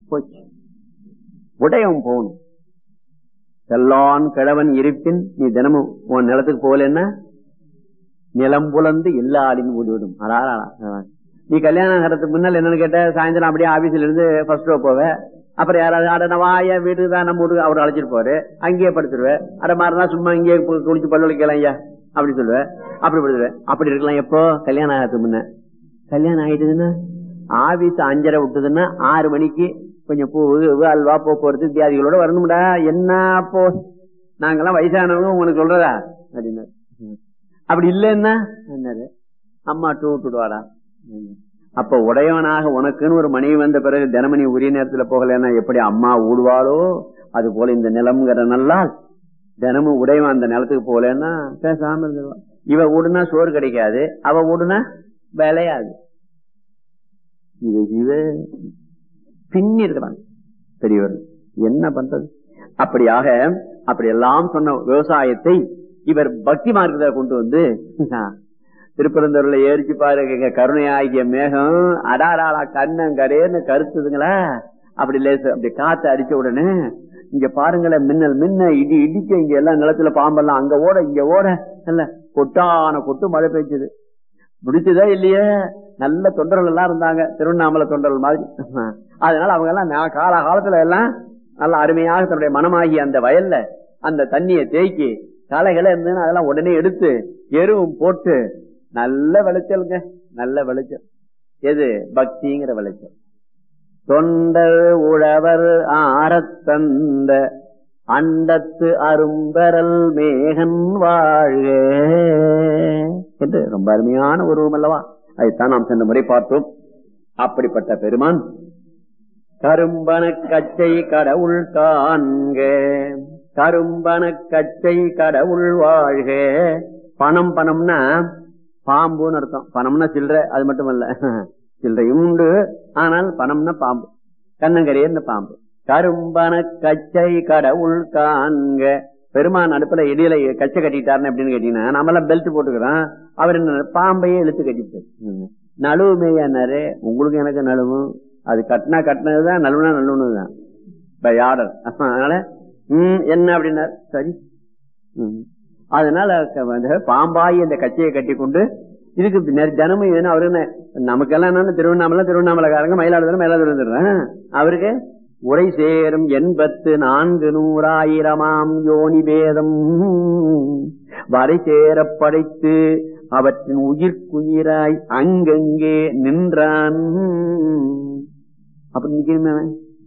போச்சு. உடையவன் போகணும். செல்லான் கிழவன் இருப்பின் நீ தினமும் உன் நிலத்துக்கு போகலன்னா நிலம் புலந்து எல்லாடின்னு ஓடிவிடும். நீ கல்யாணம் ஆகிறதுக்கு முன்னால் என்னன்னு கேட்ட, சாயந்தரம் அப்படியே ஆபீஸ்ல இருந்து ஃபர்ஸ்ட் ரோ போவ. அப்புறம் யாராவது அட வாய வீட்டுக்கு தான் நம்ம வீட்டுக்கு அவர் அழைச்சிட்டு போவாரு, அங்கேயே படுத்துருவேன். அட மாதிரிதான் சும்மா இங்கேயே குளிச்சு பல்லு வலிக்கலாம் ஐயா அப்படி சொல்லுவேன். அப்படி படுத்துருவேன். அப்படி இருக்கலாம். எப்போ கல்யாணம் ஆகிறதுக்கு முன்ன. கல்யாணம் ஆயிட்டுதுன்னா ஆபீஸ் 5:30 விட்டுதுன்னா 6 மணிக்கு கொஞ்சம் பூ அல்வா போக்குவரத்து வித்தியாதிகளோட வரணும்டா. என்ன அப்போ நாங்கெல்லாம் வயசானவங்க உங்களுக்கு சொல்றதா அப்படின்னு. அப்படி இல்லைன்னா என்னது அம்மா விட்டுடுவாடா. அப்ப உடையவனாக உனக்குன்னு ஒரு மனைவி வந்த பிறகு தினமணி உரிய நேரத்துல போகலன்னா எப்படி அம்மா ஊடுவாளோ அது போல இந்த நிலம்ங்கிற நல்லால் தினமும் உடையவன் அந்த நிலத்துக்கு போகலன்னா பேசாம இருந்துருவான். இவ ஊடுனா சோறு கிடைக்காது, அவ ஊடுனா விளையாது. இது பின்னி இருக்கிறாங்க பெரியவர். என்ன பண்றது? அப்படியாக அப்படி எல்லாம் சொன்ன விவசாயத்தை இவர் பக்தி மார்க்கத்தை கொண்டு வந்து திருப்பரந்தூர்ல ஏறிச்சு பாருங்க. கருணை ஆகிய மேகம் அடாராளா கண்ணங்கரேன்னு கருத்துதுங்களா. அப்படி லேசு அப்படி காத்து அடிச்ச உடனே இங்க பாருங்களேன், மின்னல் மின்ன இடி இடிக்க இங்க எல்லாம் நிலத்துல பாம்பெல்லாம் அங்க ஓட இங்க ஓட இல்ல கொட்டான கொட்டு மழை பெய்ச்சது. முடிச்சதா இல்லையே. நல்ல தொண்டர்கள் எல்லாம் இருந்தாங்க, திருவண்ணாமலை தொண்டர்கள் மாதிரி. அதனால அவங்க எல்லாம் காலகாலத்துல எல்லாம் நல்ல அருமையாக தன்னுடைய மனமாகி அந்த வயல்ல அந்த தண்ணியை தேக்கி காளைகளை இருந்ததுன்னு அதெல்லாம் உடனே எடுத்து எருவும் போட்டு நல்ல விளைச்சலுங்க. நல்ல விளைச்சல். எது? பக்திங்கிற விளைச்சல். தொண்டர் உழவர் ஆரத்தந்த அண்டத்து அரும்பரல் மேகன் வாழ்க என்று ரொம்ப அருமையான உருவம் அல்லவா. அதைத்தான் நாம் சென்ற முறை பார்த்தோம். அப்படிப்பட்ட பெருமான் கரும்பன கச்சை கடவுள் காண்க, கரும்பன கச்சை கடவுள் வாழ்க. பணம் பணம்னா பாம்புன்னு அர்த்தம். பணம்னா சில்லறை, அது மட்டும் இல்ல, சில்லறையும் உண்டு. ஆனால் பணம்னா பாம்பு, கண்ணங்கரையர்னு பாம்பு. கரும்பன கச்சை கடவுள் காண்க. பெருமான் அடுப்புல இடையில கச்சை கட்டிட்டாருன்னு எப்படின்னு கேட்டீங்கன்னா, நம்மளாம் பெல்ட் போட்டுக்கிறோம், அவர் என்ன பாம்பையே இழுத்து கட்டிட்டு நழுவுமேயானாரு. உங்களுக்கு எனக்கு நழுவும், அது கட்டினா கட்டினதுதான், நழுவுனா நழுவுனதுதான் பை ஆர்டர். அதனால என்ன அப்படின்னாரு. சரி, அதனால பாம்பாயி அந்த கச்சையை கட்டி கொண்டு இதுக்கு தினமும் வேணும். அவரு நமக்கெல்லாம் என்ன திருவண்ணாமலைக்காரங்க மயிலாடுதுறை மயிலாடுதுறை அவருக்கு உரை சேரும் 84,100,000 யோனி பேதம் வரை சேர படைத்து அவற்றின் உயிர்க்குயிராய் அங்கங்கே நின்றான். அப்படி நிக்கணுமே.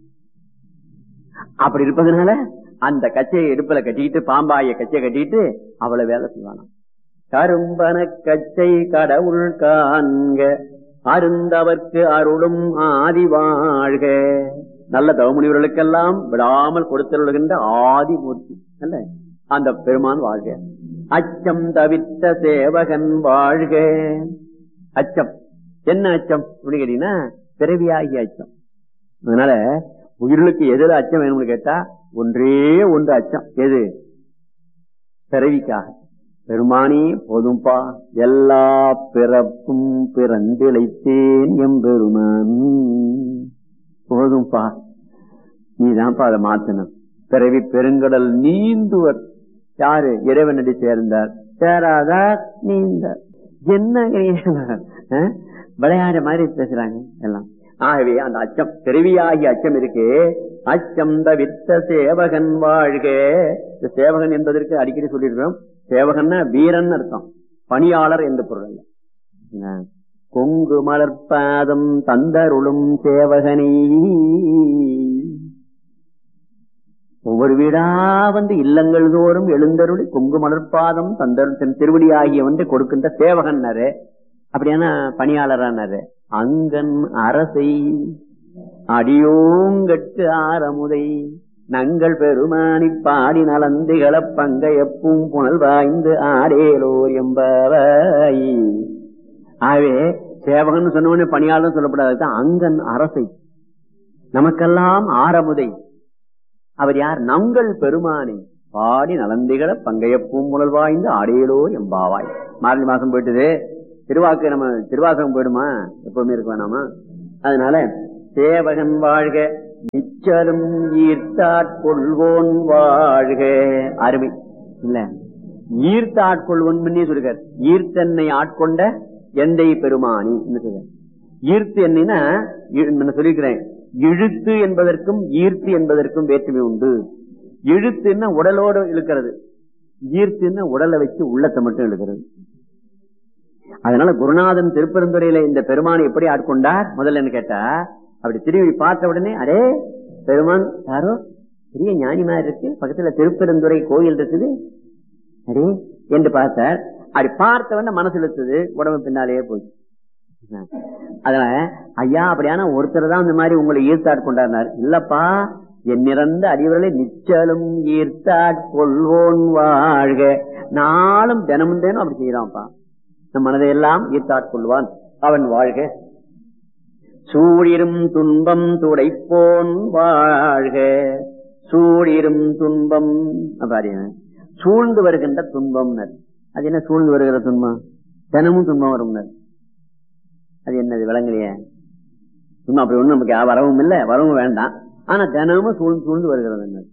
அப்படி இருப்பதனால அந்த கச்சையை இடுப்புல கட்டிட்டு, பாம்பாய கச்சையை கட்டிட்டு அவளை வேலை செய்வானா. கரும்பன கச்சை கடவுள் காண்க அருந்தவர்க்கு அருளும் ஆதி வாழ்க. நல்ல தவமுனிவர்களுக்கெல்லாம் விடாமல் கொடுத்தருளுகின்ற ஆதிமூர்த்தி அல்ல அந்த பெருமான் வாழ்க. அச்சம் தவித்த சேவகன் வாழ்க. அச்சம் என்ன அச்சம் அப்படின்னு கேட்டீங்கன்னா பிறவியாகிய அச்சம். அதனால உயிர்களுக்கு எதிர அச்சம் வேணும்னு கேட்டா ஒன்றே ஒன்று அச்சம். எது? பிறவிக்காக. பெருமானி போதும்பா, எல்லா பிறப்பும் பிறந்திழைத்தேன் எம்பெருமான், போதும்பா, நீதான்ப்பா அதை மாத்தணும். பிறவி பெருங்கடல் நீந்துவர் யாரு? இறைவனடி சேர்ந்தார், சேராதார் நீந்தார். என்ன விளையாட மாதிரி பேசுறாங்க எல்லாம். ஆகவே அந்த அச்சம், பிறவியாகிய அச்சம் இருக்கு. அச்சம் தவித்த சேவகன் வாழ்க. இந்த சேவகன் என்பதற்கு அடிக்கடி சொல்லியிருக்கிறோம். சேவகன்னா வீரன் அர்த்தம், பணியாளர் என்று பொருள். கொங்கு மலர்பாதம் தந்தருளும் சேவகனே. ஒவ்வொரு வீடா வந்து இல்லங்கள் தோறும் எழுந்தருளி கொங்கு மலர்பாதம் தந்தருள் திருவடி ஆகியவன் கொடுக்கின்ற சேவகன்னாரு. அப்படியான பணியாளரானாரு. அங்கன் அரசை அடியோங்கட்டு ஆரமுதை நங்கள் பெருமானி பாடி நலந்திகள பங்கையப்பும் புனல் வாய்ந்து ஆடேலோ என்பவை. ஆகவே சேவகன் சொன்ன பணியாளர் சொல்லப்படாது. அங்கன் அரசை, நமக்கெல்லாம் ஆரமுதை. அவர் யார்? நங்கள் பெருமானி பாடி நலந்திகள பங்கையப்பும் புனல் வாய்ந்து ஆடேலோ எம்பாவாய். மார்கழி மாசம் போயிட்டுது, திருவாக்கு நம்ம திருவாசகம் போயிடுமா? எப்பவுமே இருக்க வேணாமா? அதனால சேவகன் வாழ்க. நிச்சலும் ஈர்த்தாட்கொள்வோன் வாழ்க. அருமை இல்ல, ஈர்த்தாட்கொள்வோன் சொல்லுங்க. ஈர்த்தன்னை ஆட்கொண்ட எந்தை பெருமானி சொல்ற. ஈர்த்து என்னன்னா சொல்லிக்கிறேன், இழுத்து என்பதற்கும் ஈர்த்து என்பதற்கும் வேற்றுமை உண்டு. இழுத்துன்னா உடலோடு இழுக்கிறது, ஈர்த்துன்னா உடலை வச்சு உள்ளத்தை மட்டும் இழுக்கிறது. அதனால குருநாதன் திருப்பெருந்துறையில இந்த பெருமானை எப்படி ஆட்கொண்டார் முதல்ல கேட்டா, அப்படி திரும்பி பார்த்த உடனே அடே பெருமான் யாரோ பெரிய ஞானி மாதிரி இருக்கு, பக்கத்துல திருப்பெருந்துறை கோயில் இருக்குது அடே என்று பார்த்தார். அப்படி பார்த்தவன மனசு இழுத்தது, உடம்பு பின்னாலேயே போச்சு. அதனால ஐயா அப்படியான ஒருத்தர் தான் இந்த மாதிரி உங்களை ஈர்த்தாட்கொண்டார். இல்லப்பா, என்னிறந்த அடிவர்களை நிச்சலும் ஈர்த்தாட்கொள்வோன் வாழ்க. நாளும் தினமும் தினம் அப்படி செய்யறான்ப்பா, நம் மனதையெல்லாம் ஈர்த்தாட்கொள்வான் அவன் வாழ்க. சூழிரும் துன்பம் துடைப்போன் வாழ்க. சூழிரும் துன்பம் சூழ்ந்து வருகின்ற துன்பம். அது என்ன சூழ்ந்து வருகிற துன்பம்? தினமும் துன்பம் வரும். அது என்னது விளங்கலையே? துன்பம் அப்படி ஒண்ணு நமக்கு வரவும் இல்லை, வரவும் வேண்டாம். ஆனா தினமும் சூழ்ந்து சூழ்ந்து வருகிறது.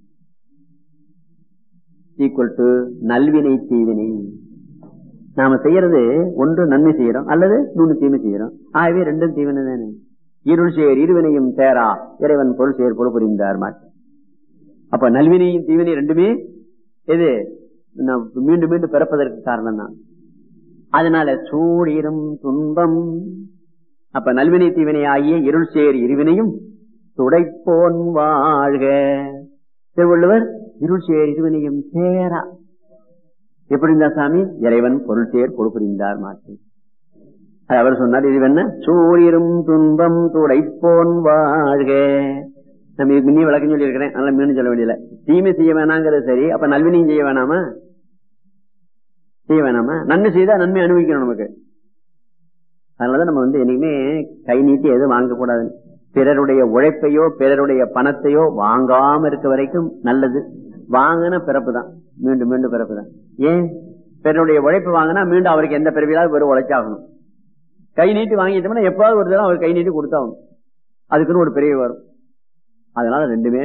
ஈக்குவல் டு நல்வினை தீவினை. நாம செய்யறது ஒன்று நன்மை செய்யறோம் அல்லது நூறு தீமை செய்யறோம். ஆகவே ரெண்டும் தீவினை தானே. இருள் சேர் இருவினையும் சேரா இறைவன் பொருள் சேர் பொருள் புரிந்தார் மாட்டு. அப்ப நல்வினையும் தீவினை ரெண்டுமே எது மீண்டும் மீண்டும் பிறப்பதற்கு காரணம் தான். அதனால சூழிரும் துன்பம். அப்ப நல்வினை தீவினை ஆகிய இருள் சேர் இருவினையும் துடைப்போன் வாழ்க. திருவள்ளுவர் இருள் சேர் இருவினையும் சேரா எப்படி இருந்தா சாமி? இறைவன் பொருள் சேர் பொருள் புரிந்தார் மாட்டு. அவர் சொன்னார், இது என்ன? சூழிரும் துன்பம் துடைப்போன் வாழ்க. நம்ம இதுக்கு முன்னே விளக்கம் சொல்லி இருக்கிறேன், அதனால மீண்டும் சொல்ல வேண்டியல. தீமை செய்ய வேணாங்கிறது சரி, அப்ப நல்வினையும் செய்ய வேணாமா? செய்ய வேணாமா? நன்மை செய்தா நன்மை அனுபவிக்கணும் நமக்கு. அதனாலதான் நம்ம என்னைக்குமே கை நீட்டி எதுவும் வாங்கக்கூடாது. பிறருடைய உழைப்பையோ பிறருடைய பணத்தையோ வாங்காம இருக்க வரைக்கும் நல்லது. வாங்கின பிறப்பு தான், மீண்டும் மீண்டும் பிறப்பு தான். ஏன்? பிறருடைய உழைப்பு வாங்கினா மீண்டும் அவருக்கு எந்த பிறவியாவது ஒரு உழைச்சாகணும். கை நீட்டி வாங்கிட்டோம்னா எப்பாவது ஒரு தடவை அவர் கை நீட்டி கொடுத்தாகணும், அதுக்குன்னு ஒரு பிறவி வரும். அதனால ரெண்டுமே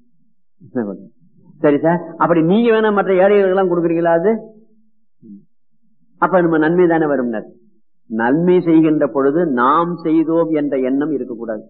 சரி சார். அப்படி நீங்க வேணா மற்ற ஏழைகளுக்கு எல்லாம் கொடுக்குறீங்களா? அது அப்ப நம்ம நன்மை தானே வரும். நன்மை செய்கின்ற பொழுது நாம் செய்தோம் என்ற எண்ணம் இருக்கக்கூடாது,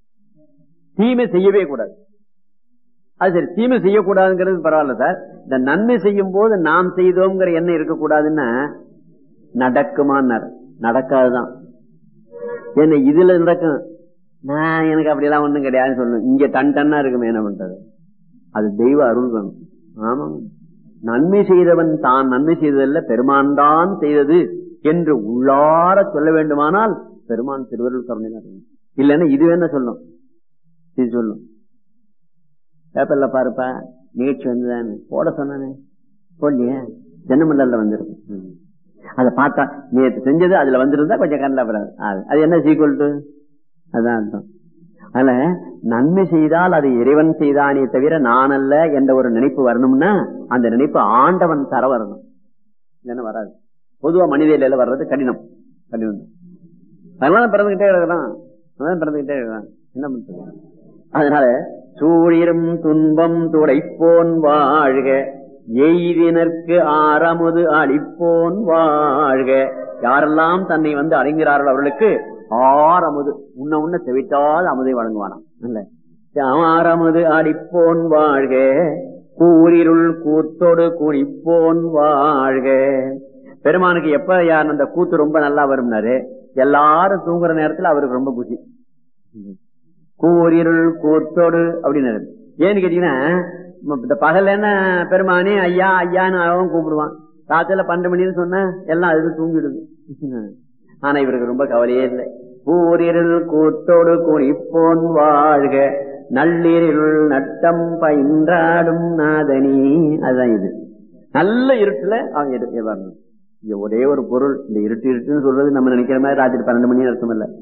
தீமை செய்யவே கூடாது. அது சரி, தீமை செய்யக்கூடாதுங்கிறது பரவாயில்ல சார். இந்த நன்மை செய்யும் போது நாம் செய்தோம்ங்கிற எண்ணம் இருக்கக்கூடாதுன்னா நடக்குமான்னார். நடக்காதுதான். என்ன இதுல நடக்கும்? நான் எனக்கு அப்படியெல்லாம் ஒண்ணும் கிடையாதுன்னு சொல்லணும். இங்க டன்னா இருக்குமே, என்ன பண்றது? அது தெய்வ அருள் வேணும். ஆமா, நன்மை செய்தவன் தான் நன்மை செய்ததல்ல பெருமான் தான் செய்தது என்று உள்ளார சொல்ல வேண்டுமானால் பெருமான் திருவருள் கருணை தான். இல்லைன்னா இது வேணா சொல்லும், இது சொல்லும். பேப்பர்ல பாருப்பா நிகழ்ச்சி வந்துதான் போட சொன்னானே, போடலையே, ஜனமண்டல வந்துருக்கு. அதை பார்த்தா நேற்று செஞ்சது அதுல வந்திருந்தா கொஞ்சம் கண்டப்படாது. அது என்ன சீக்குவல் டு அதான் அர்த்தம். அதனால நன்மை செய்தால் அது இறைவன் செய்தானே தவிர நான் அல்ல என்ற ஒரு நினைப்பு வரணும்னா அந்த நினைப்பு ஆண்டவன் தர வரணும், இல்லைன்னா வராது. பொதுவா மனித இலையில வர்றது கடினம், கடினம். அதனால பிறந்துகிட்டே இருக்கிறான், பிறந்துகிட்டே இருக்கிறான். என்ன பண்றது? அதனால சூழிரும் துன்பம் துடைப்போன் வாழ்க. எய்தினர்க்கு ஆரமுது அளிப்போன் வாழ்க. யாரெல்லாம் தன்னை அடைகிறார்கள் அவர்களுக்கு ஆரமுது உண்ண உண்ண செவிட்டாத அமுதை வழங்குவானாம். இல்ல ஆரமுது அடிப்போன் வாழ்க. கூரிருள் கூத்தோடு குனிப்போன் வாழ்க. பெருமானுக்கு எப்ப யார் அந்த கூத்து ரொம்ப நல்லா வரும்னாரு, எல்லாரும் தூங்குற நேரத்துல அவருக்கு ரொம்ப குஷி. கூரிருள் கூத்தோடு அப்படின்னு ஏன்னு கேட்டீங்கன்னா, இந்த பகல் என்ன பெருமானே ஐயா ஐயான்னு அவன் கூப்பிடுவான். ராத்திரில 12 மணின்னு சொன்ன எல்லாம் அது தூங்கிடுது. ஆனா இவருக்கு ரொம்ப கவலையே இல்லை. கூரிருள் கூத்தோடு குனிப்போன் வாழ்க. நள்ளிருள் நட்டம் பயின்றாடும் நாதனி. அதுதான் இது. நல்ல இருட்டுல அவன் வரணும். இங்க ஒரே ஒரு பொருள், இந்த இருட்டு இருட்டுன்னு சொல்றது நம்ம நினைக்கிற மாதிரி ராத்திரி 12 மணி அர்த்தம் இல்ல.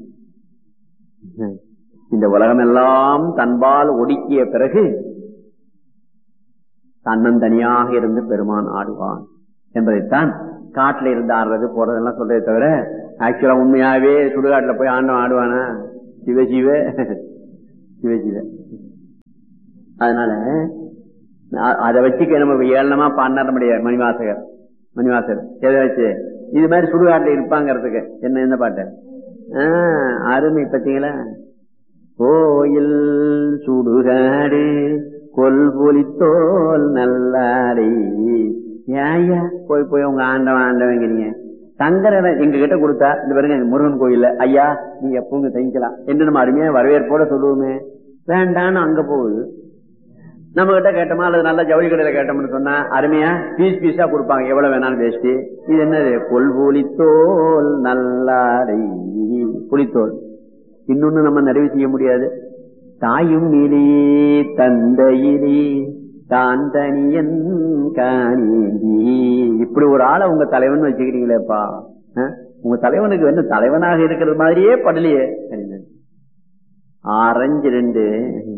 இந்த உலகம் எல்லாம் தன்பால் ஒடுக்கிய பிறகு தன்னந்தனியாக இருந்து பெருமான் ஆடுவான் என்பதைத்தான் காட்டுல இருந்து ஆடுறது போறதெல்லாம் சொல்றதை தவிர ஆக்சுவலா உண்மையாவே சுடுகாட்டுல போய் ஆண்டவன் ஆடுவானா? சிவ சிவ சிவ சிவ அதனால அதை வச்சுக்க நமக்கு ஏளனமா பாடினார முடியாது மணிவாசகர் எதை வச்சு இது மாதிரி சுடுகாட்டுல இருப்பாங்கிறதுக்கு என்ன பாட்டு அருமை பத்தீங்களா? கோயில் சுடுகாடு கொல்பொலித்தோல் நல்லாரி ஏயா போய் உங்க ஆண்டவங்கிறீங்க. சங்கரனை எங்க கிட்ட கொடுத்தா இந்த பாருங்க முருகன் கோயில்ல ஐயா நீங்க எப்பவுங்க தங்கிக்கலாம் என்று நம்ம அருமையா வரவேற்போட சொல்லுவோமே. வேண்டான்னு அங்க போகுது. நம்ம கிட்ட கேட்டோமா அல்லது நல்ல ஜவுளி கடையில கேட்டோம்னு சொன்னா அருமையா பீஸா கொடுப்பாங்க, எவ்வளவு வேணாலும் பேசி. இது என்னது? கொல்பொலித்தோல் நல்லாரை புலித்தோல். இன்னொன்னு நம்ம நிறைவு செய்ய முடியாது. தாயும் நீலே தந்தையிலே தான் தனியன் காணி. இப்படி ஒரு ஆளை உங்க தலைவன் வச்சுக்கிறீங்களேப்பா, உங்க தலைவனுக்கு வந்து தலைவனாக இருக்கிறது மாதிரியே படலையே. ஆரஞ்சு 2